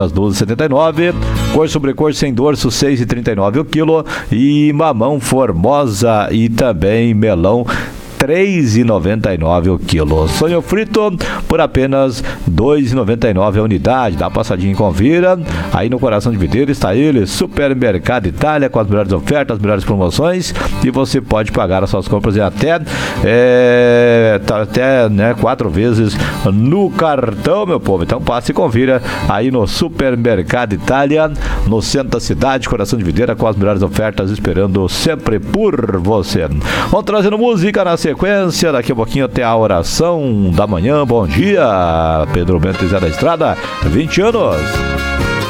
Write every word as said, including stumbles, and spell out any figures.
doze e setenta e nove, cor sobre cor sem dorso seis e trinta e nove o quilo, e mamão formosa e também melão três e noventa e nove o quilo. Sonho frito por apenas dois e noventa e nove a unidade. Dá uma passadinha e confira. Aí no coração de Videira está ele, Supermercado Itália, com as melhores ofertas, as melhores promoções, e você pode pagar as suas compras em até é, até né, quatro vezes no cartão, meu povo. Então passe e confira aí no Supermercado Itália, no centro da cidade, coração de Videira, com as melhores ofertas, esperando sempre por você. Vamos trazendo música na sequência, daqui a pouquinho até a oração da manhã. Bom dia, Pedro Bento e Zé da Estrada, vinte anos.